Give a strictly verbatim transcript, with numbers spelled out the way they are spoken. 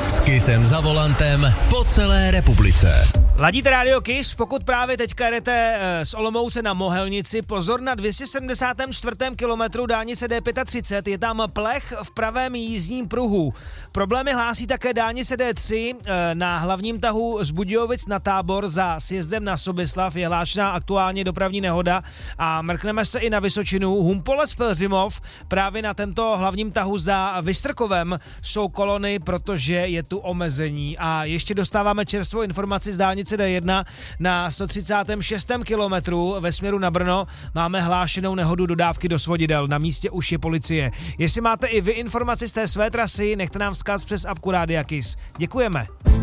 S Kissem za volantem po celé republice. Ladíte Radio Kiss, pokud právě teďka jedete z Olomouce na Mohelnici, pozor na dvě stě sedmdesát čtyři kilometru dálnice D třicet pět, je tam plech v pravém jízdním pruhu. Problémy hlásí také dálnice D tři na hlavním tahu z Budějovic na Tábor za sjezdem na Sobislav, je hlášená aktuálně dopravní nehoda a mrkneme se i na Vysočinu. Humpolec Pelhřimov, právě na tomto hlavním tahu za Vystrkovem jsou kolony, protože je tu omezení. A ještě dostáváme čerstvou informaci z dálnice D jedna na sto třicátém šestém kilometru ve směru na Brno. Máme hlášenou nehodu dodávky do svodidel. Na místě už je policie. Jestli máte i vy informaci z té své trasy, nechte nám vzkaz přes apku Rádia Kiss. Děkujeme.